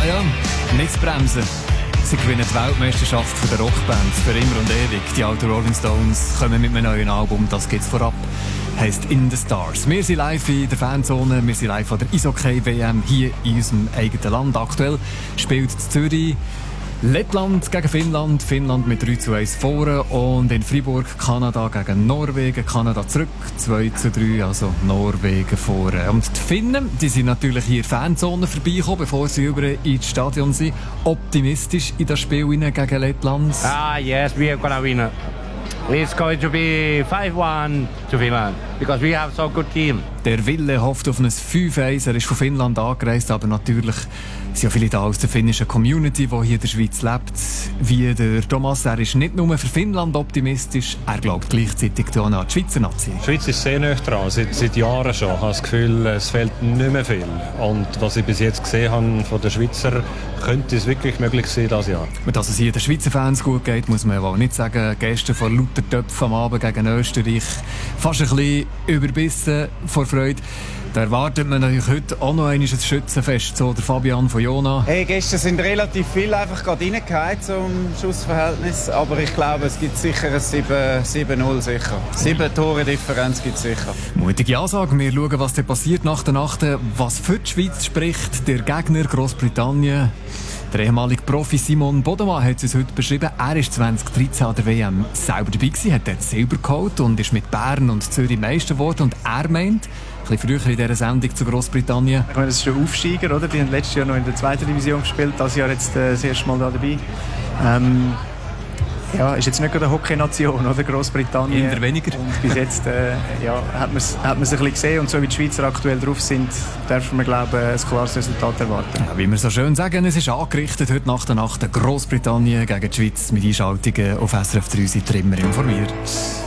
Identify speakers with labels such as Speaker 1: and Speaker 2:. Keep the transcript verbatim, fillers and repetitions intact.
Speaker 1: ja, nicht bremsen. Sie gewinnen die Weltmeisterschaft von der Rockband für immer und ewig. Die alten Rolling Stones kommen mit einem neuen Album, das geht's vorab. Heisst In the Stars. Wir sind live in der Fanzone, wir sind live von der Eishockey-W M hier in unserem eigenen Land. Aktuell spielt Zürich Lettland gegen Finnland, Finnland mit drei zu eins vorne, und in Fribourg Kanada gegen Norwegen, Kanada zurück, zwei zu drei, also Norwegen vorne. Und die Finnen, die sind natürlich hier Fanzone vorbeigekommen, bevor sie über ins Stadion sind. Optimistisch in das Spiel gegen Lettland.
Speaker 2: Ah, yes, we are gonna win. It's going to be five one to Finland, because we have so good team.
Speaker 1: Der Wille hofft auf ein fünf eins. Er ist von Finnland angereist, aber natürlich sind ja viele da aus der finnischen Community, die hier in der Schweiz lebt. Wie der Thomas, er ist nicht nur für Finnland optimistisch, er glaubt gleichzeitig an die Schweizer Nazi.
Speaker 3: Die Schweiz ist sehr nah dran, seit, seit Jahren schon. Ich habe das Gefühl, es fehlt nicht mehr viel. Und was ich bis jetzt gesehen habe von den Schweizer, könnte es wirklich möglich sein dieses Jahr.
Speaker 1: Und dass es hier den Schweizer Fans gut geht, muss man ja wohl nicht sagen. Gestern vor lauter Töpfen am Abend gegen Österreich fast ein bisschen überbissen vor Freude. Da erwartet man natürlich heute auch noch ein Schützenfest, so der Fabian von Jona.
Speaker 4: Hey, gestern sind relativ viele einfach gerade reingefallen zum Schussverhältnis, aber ich glaube, es gibt sicher ein sieben null sicher. Sieben Tore Differenz gibt es sicher.
Speaker 1: Mutige Ansage, wir schauen, was da passiert nach der Nacht. Was für die Schweiz spricht, der Gegner Großbritannien. Der ehemalige Profi Simon Bodemann hat es uns heute beschrieben. Er war zwanzig dreizehn an der W M selber dabei gewesen, hat dort Silber geholt und ist mit Bern und Zürich Meister geworden. Und er meint, ein bisschen früher in dieser Sendung zu Großbritannien.
Speaker 5: Ich meine, das ist ein Aufsteiger, oder? Die haben letztes Jahr noch in der zweiten Division gespielt, dieses Jahr jetzt äh, das erste Mal da dabei. Ähm, ja, ist jetzt nicht gerade eine Hockey-Nation, oder? Großbritannien.
Speaker 1: Eher weniger.
Speaker 5: Und bis jetzt äh, ja, hat man es ein bisschen gesehen. Und so wie die Schweizer aktuell drauf sind, darf man, glaube ich, ein klares Resultat erwarten.
Speaker 1: Ja, wie wir so schön sagen, es ist angerichtet heute Nacht der Nacht Großbritannien gegen die Schweiz mit Einschaltungen auf S R F drei, seid ihr immer informiert.